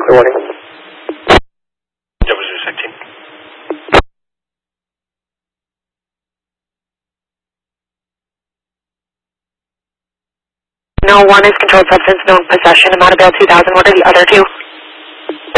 clear warning. Double 016. No, one is controlled substance, known possession, amount of bail 2,000. What are the other two?